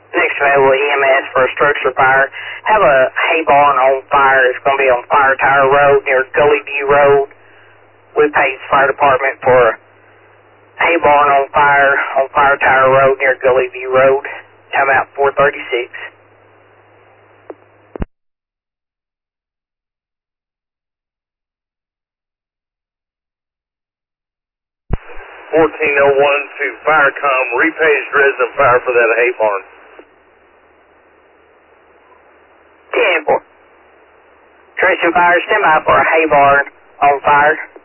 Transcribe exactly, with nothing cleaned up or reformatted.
Next available E M S for a structure fire. Have a hay barn on fire. It's going to be on Fire Tower Road near Gully View Road. We paid the fire department for hay barn on fire on Fire Tower Road near Gully View Road. Time out four thirty-six. fourteen oh one to Firecom, repaged resident fire for that hay barn. ten four. Tracy Fire, stand by for a hay barn on fire.